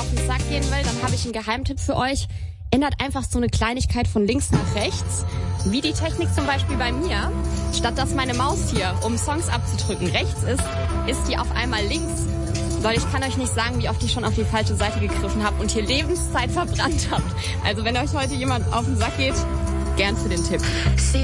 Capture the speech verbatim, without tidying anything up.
auf den Sack gehen will, dann habe ich einen Geheimtipp für euch. Ändert einfach so eine Kleinigkeit von links nach rechts. Wie die Technik zum Beispiel bei mir. Statt dass meine Maus hier, um Songs abzudrücken, rechts ist, ist die auf einmal links. Leute, ich kann euch nicht sagen, wie oft ich schon auf die falsche Seite gegriffen habe und hier Lebenszeit verbrannt habt. Also wenn euch heute jemand auf den Sack geht, gern für den Tipp.